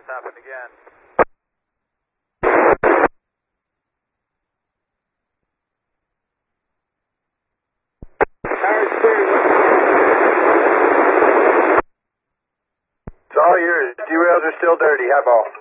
happened again. It's all yours. Derails are still dirty. High ball.